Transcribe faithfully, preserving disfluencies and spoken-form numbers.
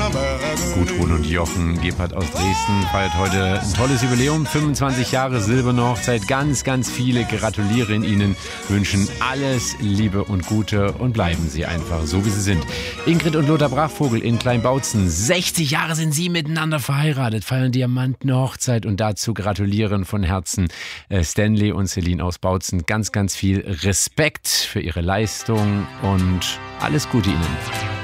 Gudrun und Jochen Gebhardt aus Dresden feiert heute ein tolles Jubiläum, fünfundzwanzig Jahre silberne Hochzeit. Ganz, ganz viele gratulieren Ihnen, wünschen alles Liebe und Gute und bleiben Sie einfach so, wie Sie sind. Ingrid und Lothar Brachvogel in Kleinbautzen, sechzig Jahre sind Sie miteinander verheiratet, feiern Diamantene Hochzeit und dazu gratulieren von Herzen Stanley und Celine aus Bautzen. Ganz, ganz viel Respekt für Ihre Leistung und alles Gute Ihnen.